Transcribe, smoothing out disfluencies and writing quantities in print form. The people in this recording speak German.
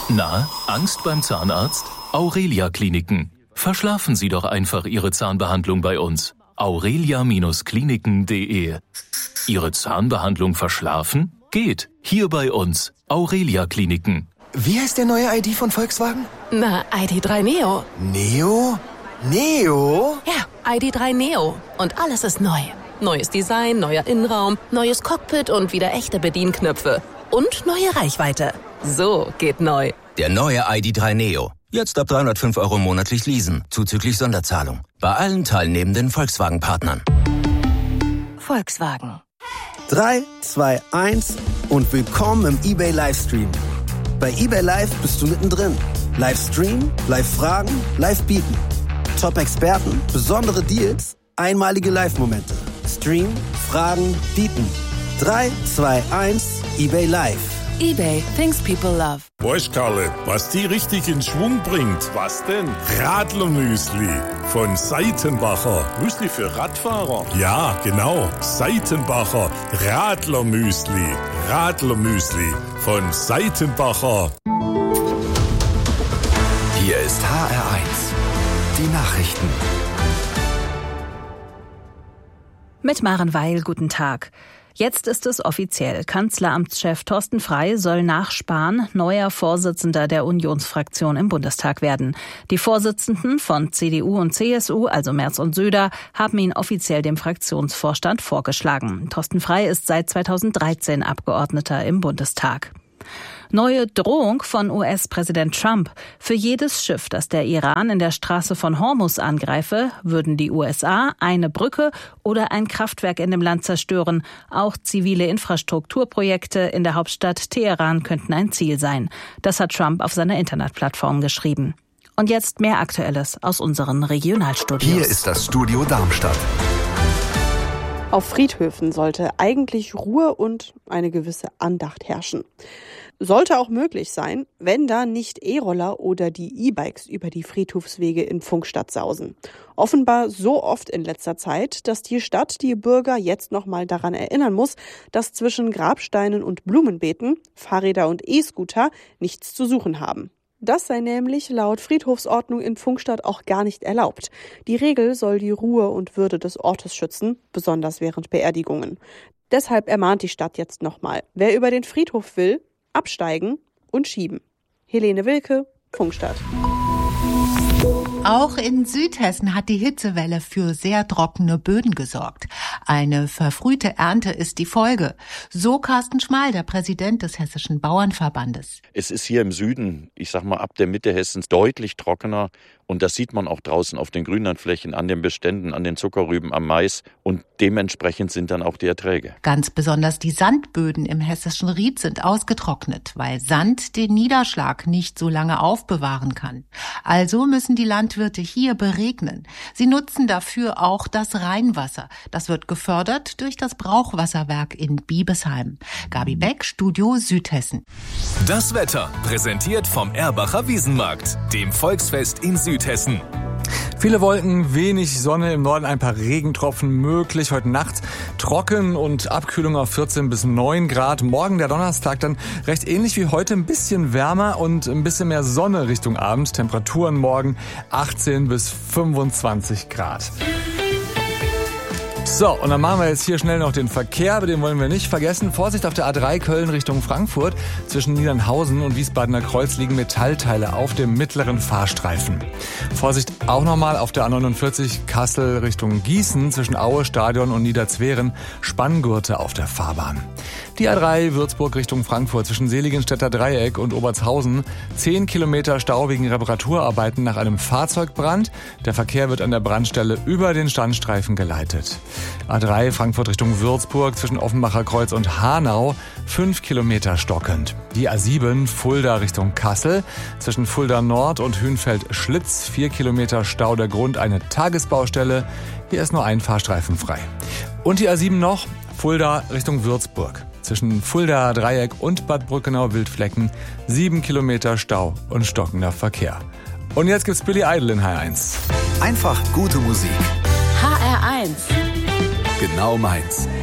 Na, Angst beim Zahnarzt? Aurelia Kliniken. Verschlafen Sie doch einfach Ihre Zahnbehandlung bei uns. aurelia-kliniken.de. Ihre Zahnbehandlung verschlafen? Geht. Hier bei uns. Aurelia Kliniken. Wie heißt der neue ID von Volkswagen? Na, ID.3 Neo. Neo? Neo? Ja, ID.3 Neo. Und alles ist neu. Neues Design, neuer Innenraum, neues Cockpit und wieder echte Bedienknöpfe. Und neue Reichweite. So geht neu. Der neue ID.3 Neo. Jetzt ab 305 € monatlich leasen, zuzüglich Sonderzahlung. Bei allen teilnehmenden Volkswagen-Partnern. Volkswagen. 3, 2, 1 und willkommen im eBay Livestream. Bei eBay Live bist du mittendrin. Livestream, Live-Fragen, Live-Bieten. Top-Experten, besondere Deals, einmalige Live-Momente. Stream, Fragen, Bieten. 3, 2, 1, eBay Live. eBay, things people love. Weißt, Karle, was die richtig in Schwung bringt? Was denn? Radlermüsli von Seitenbacher. Müsli für Radfahrer? Ja, genau. Seitenbacher Radlermüsli. Radlermüsli von Seitenbacher. Hier ist HR1. Die Nachrichten. Mit Maren Weil, guten Tag. Jetzt ist es offiziell. Kanzleramtschef Thorsten Frey soll nach Spahn neuer Vorsitzender der Unionsfraktion im Bundestag werden. Die Vorsitzenden von CDU und CSU, also Merz und Söder, haben ihn offiziell dem Fraktionsvorstand vorgeschlagen. Thorsten Frey ist seit 2013 Abgeordneter im Bundestag. Neue Drohung von US-Präsident Trump. Für jedes Schiff, das der Iran in der Straße von Hormuz angreife, würden die USA eine Brücke oder ein Kraftwerk in dem Land zerstören. Auch zivile Infrastrukturprojekte in der Hauptstadt Teheran könnten ein Ziel sein. Das hat Trump auf seiner Internetplattform geschrieben. Und jetzt mehr Aktuelles aus unseren Regionalstudios. Hier ist das Studio Darmstadt. Auf Friedhöfen sollte eigentlich Ruhe und eine gewisse Andacht herrschen. Sollte auch möglich sein, wenn da nicht E-Roller oder die E-Bikes über die Friedhofswege in Pfungstadt sausen. Offenbar so oft in letzter Zeit, dass die Stadt die Bürger jetzt nochmal daran erinnern muss, dass zwischen Grabsteinen und Blumenbeeten Fahrräder und E-Scooter nichts zu suchen haben. Das sei nämlich laut Friedhofsordnung in Pfungstadt auch gar nicht erlaubt. Die Regel soll die Ruhe und Würde des Ortes schützen, besonders während Beerdigungen. Deshalb ermahnt die Stadt jetzt nochmal, wer über den Friedhof will, absteigen und schieben. Helene Wilke, Pfungstadt. Auch in Südhessen hat die Hitzewelle für sehr trockene Böden gesorgt. Eine verfrühte Ernte ist die Folge. So Carsten Schmal, der Präsident des Hessischen Bauernverbandes. Es ist hier im Süden, ich sag mal ab der Mitte Hessens, deutlich trockener. Und das sieht man auch draußen auf den Grünlandflächen, an den Beständen, an den Zuckerrüben, am Mais. Und dementsprechend sind dann auch die Erträge. Ganz besonders die Sandböden im hessischen Ried sind ausgetrocknet, weil Sand den Niederschlag nicht so lange aufbewahren kann. Also müssen die Landwirte hier beregnen. Sie nutzen dafür auch das Rheinwasser. Das wird gefördert durch das Brauchwasserwerk in Biebesheim. Gabi Beck, Studio Südhessen. Das Wetter, präsentiert vom Erbacher Wiesenmarkt, dem Volksfest in Südhessen. Viele Wolken, wenig Sonne, im Norden ein paar Regentropfen möglich. Heute Nacht trocken und Abkühlung auf 14 bis 9 Grad. Morgen der Donnerstag dann recht ähnlich wie heute, ein bisschen wärmer und ein bisschen mehr Sonne Richtung Abend. Temperaturen morgen 18 bis 25 Grad. So, und dann machen wir jetzt hier schnell noch den Verkehr, aber den wollen wir nicht vergessen. Vorsicht auf der A3 Köln Richtung Frankfurt. Zwischen Niedernhausen und Wiesbadener Kreuz liegen Metallteile auf dem mittleren Fahrstreifen. Vorsicht auch nochmal auf der A49 Kassel Richtung Gießen. Zwischen Aue, Stadion und Niederzweren Spanngurte auf der Fahrbahn. Die A3 Würzburg Richtung Frankfurt zwischen Seligenstädter Dreieck und Obertshausen. 10 Kilometer Stau wegen Reparaturarbeiten nach einem Fahrzeugbrand. Der Verkehr wird an der Brandstelle über den Standstreifen geleitet. A3 Frankfurt Richtung Würzburg zwischen Offenbacher Kreuz und Hanau 5 Kilometer stockend. Die A7 Fulda Richtung Kassel zwischen Fulda Nord und Hünfeld-Schlitz 4 Kilometer Stau der Grund eine Tagesbaustelle. Hier ist nur ein Fahrstreifen frei. Und die A7 noch Fulda Richtung Würzburg. Zwischen Fulda Dreieck und Bad Brückenau-Wildflecken 7 Kilometer Stau und stockender Verkehr. Und jetzt gibt's Billy Idol in HR1. Einfach gute Musik. HR1. Genau meins.